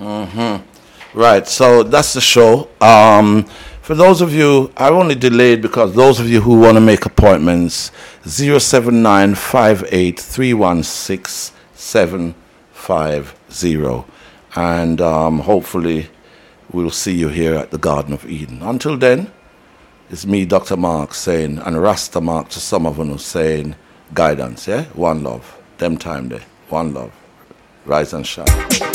Right, so that's the show. For those of you, I only delayed because those of you who want to make appointments, 079-58-316-750. And hopefully we'll see you here at the Garden of Eden. Until then, it's me, Dr. Mark, saying, and Rasta Mark to some of them saying, guidance, yeah? One love. Them time there. One love. Rise and shine.